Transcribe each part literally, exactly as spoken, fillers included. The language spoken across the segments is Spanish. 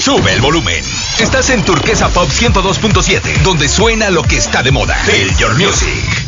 Sube el volumen. Estás en Turquesa Pop ciento dos punto siete, donde suena lo que está de moda. Feel your music.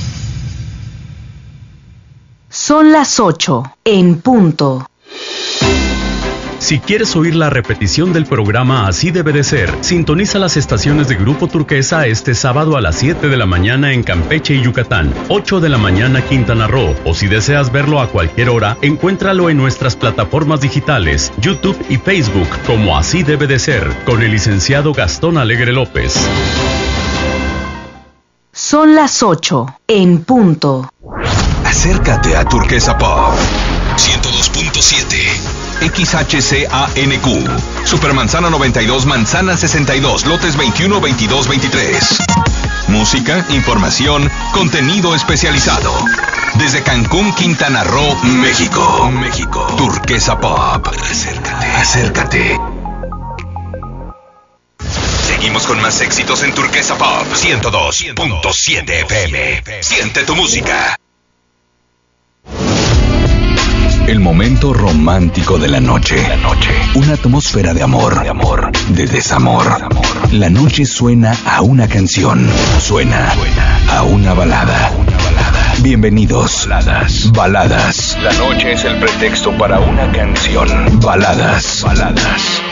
Son las ocho, en punto. Si quieres oír la repetición del programa Así Debe de Ser, sintoniza las estaciones de Grupo Turquesa este sábado a las siete de la mañana en Campeche y Yucatán, ocho de la mañana Quintana Roo, o si deseas verlo a cualquier hora, encuéntralo en nuestras plataformas digitales, YouTube y Facebook, como Así Debe de Ser, con el licenciado Gastón Alegre López. Son las ocho, en punto. Acércate a Turquesa Pop ciento dos punto siete. X H C A N Q, Supermanzana noventa y dos, Manzana sesenta y dos, lotes veintiuno, veintidós, veintitrés. Música, información, contenido especializado. Desde Cancún, Quintana Roo, México. México. Turquesa Pop. Acércate. Acércate. Seguimos con más éxitos en Turquesa Pop ciento dos punto siete F M. Siente tu música. El momento romántico de la noche. La noche. Una atmósfera de amor, de amor, de desamor. La noche suena a una canción. Suena, suena a una balada. Una balada. Bienvenidos. Baladas. Baladas. La noche es el pretexto para una canción. Baladas. Baladas.